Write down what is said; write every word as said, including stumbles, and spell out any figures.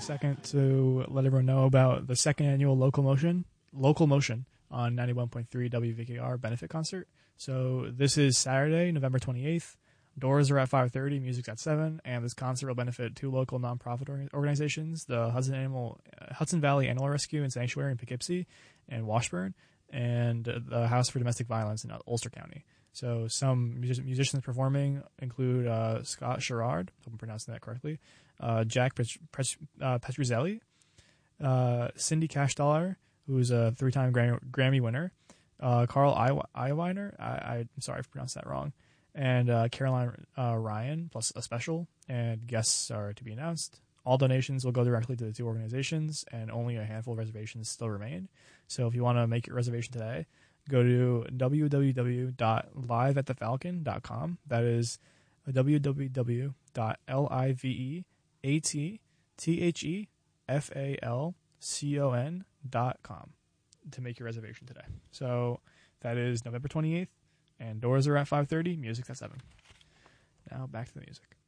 a second to let everyone know about the second annual Local Motion, Local Motion on ninety-one point three W V K R benefit concert. So this is Saturday, November twenty-eighth. Doors are at five thirty, music's at seven, and this concert will benefit two local nonprofit or- organizations, the Hudson Animal, uh, Hudson Valley Animal Rescue and Sanctuary in Poughkeepsie and Washburn, and uh, the House for Domestic Violence in Ulster County. So some music- musicians performing include uh, Scott Sherrard, hope I'm pronouncing that correctly, uh, Jack Pet- Pet- uh, Petruzzelli, uh, Cindy Cashdollar, who's a three-time Gram- Grammy winner, uh, Carl Iweiner, I- I'm sorry if I pronounced that wrong, and uh, Caroline uh, Ryan, plus a special, and guests are to be announced. All donations will go directly to the two organizations, and only a handful of reservations still remain. So if you want to make your reservation today, go to w w w dot live at the falcon dot com. That is w w w dot live at the falcon dot com to make your reservation today. So that is November twenty-eighth, and doors are at five thirty, music's at seven. Now back to the music.